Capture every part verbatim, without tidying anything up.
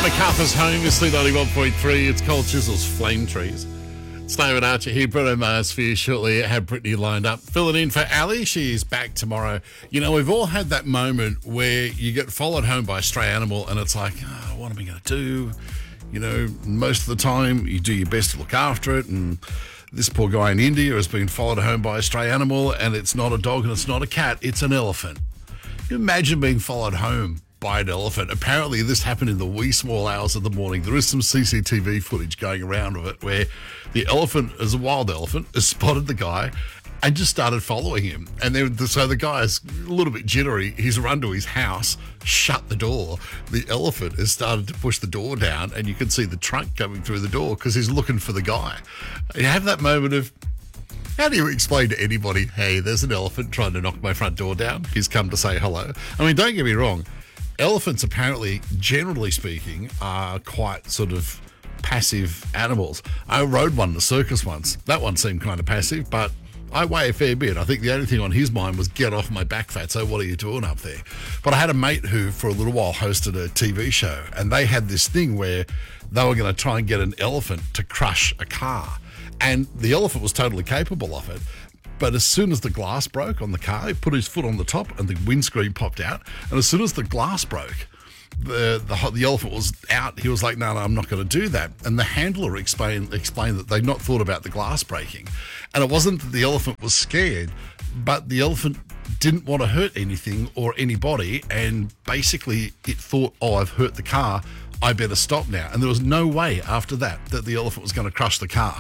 MacArthur's home is C ninety-one point three. It's Cold Chisel's Flame Trees. It's David Archer here. Bruno Mars for you shortly. I had Brittany lined up. Filling in for Ali. She's back tomorrow. You know, we've all had that moment where you get followed home by a stray animal and it's like, oh, what am I going to do? You know, most of the time you do your best to look after it, and this poor guy in India has been followed home by a stray animal, and it's not a dog and it's not a cat, it's an elephant. Can you imagine being followed home by an elephant? Apparently this happened in the wee small hours of the morning. There is some C C T V footage going around of it where the elephant, as a wild elephant, has spotted the guy and just started following him. And then, so the guy is a little bit jittery. He's run to his house, shut the door. The elephant has started to push the door down, and you can see the trunk coming through the door because he's looking for the guy. You have that moment of, how do you explain to anybody, hey, there's an elephant trying to knock my front door down. He's come to say hello. I mean, don't get me wrong. Elephants apparently, generally speaking, are quite sort of passive animals. I rode one in a circus once. That one seemed kind of passive, but I weigh a fair bit. I think the only thing on his mind was get off my back, fatso, what are you doing up there? But I had a mate who, for a little while, hosted a T V show, and they had this thing where they were going to try and get an elephant to crush a car. And the elephant was totally capable of it. But as soon as the glass broke on the car, he put his foot on the top and the windscreen popped out. And as soon as the glass broke, the the, the elephant was out. He was like, no, no, I'm not going to do that. And the handler explained, explained that they'd not thought about the glass breaking. And it wasn't that the elephant was scared, but the elephant didn't want to hurt anything or anybody. And basically it thought, oh, I've hurt the car. I better stop now. And there was no way after that that the elephant was going to crush the car.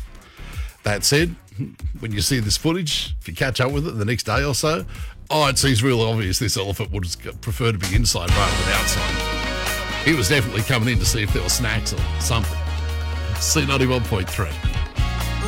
That said, when you see this footage, if you catch up with it the next day or so, oh, it seems real obvious this elephant would prefer to be inside rather than outside. He was definitely coming in to see if there were snacks or something. C ninety-one point three.